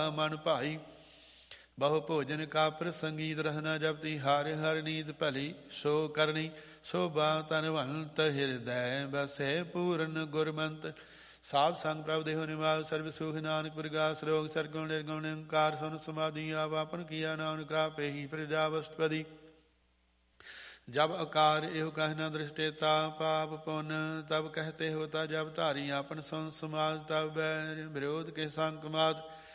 ਮਨ ਭਾਈ। ਬਹੁ ਭੋਜਨ ਕਾ ਪ੍ਰਸੰਗੀਤ ਰਹਿਣਾ ਜਪਤੀ ਹਰਿ ਹਰਿ ਨੀਤ ਭਲੀ। ਸੋ ਕਰਨੀ ਸੋਭਾ ਤਨਵੰਤ ਹਿਰਦੈ ਬਸੈ ਪੂਰਨ ਗੁਰਮੰਤ। ਸਾਧ ਸੰਗ ਪ੍ਰਭ ਦੇਹੁ ਨਿਵਾਸ ਸਰਬ ਸੁਖ ਨਾਨਕ ਪ੍ਰਗਾਸ ਰੋਗ ਸਰਗੁਣ ਨਿਰਗੁਣ ਨਿਰੰਕਾਰ ਸੁਨ ਸਮਾਧੀ ਆਪ ਆਪਨ ਕੀਆ ਨਾਨਕ ਆਪੇ ਪ੍ਰਜਾ ਵਸਤਪਦੀ। जब अकार एहो कह न दृष्टेता पाप पुन तब कहते होता जब धारी आपन सुन समाज तब बैर विरोध के संग मात।